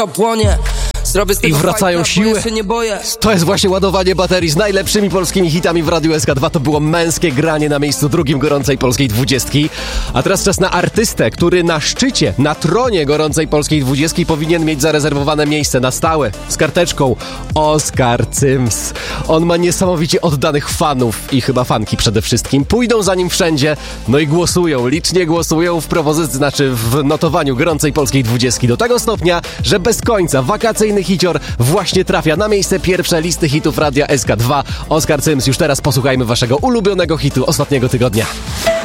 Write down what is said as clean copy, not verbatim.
płonie. I wracają siły. To jest właśnie ładowanie baterii z najlepszymi polskimi hitami w Radiu SK2. To było męskie granie na miejscu drugim gorącej polskiej 20. A teraz czas na artystę, który na szczycie, na tronie gorącej polskiej 20 powinien mieć zarezerwowane miejsce na stałe z karteczką. Oskar Cyms. On ma niesamowicie oddanych fanów i chyba fanki przede wszystkim. Pójdą za nim wszędzie, no i głosują, licznie głosują w propozycji, w notowaniu gorącej polskiej 20 do tego stopnia, że bez końca wakacyjny hicior właśnie trafia na miejsce pierwsze listy hitów Radia SK2. Oskar Cyms, już teraz posłuchajmy waszego ulubionego hitu ostatniego tygodnia.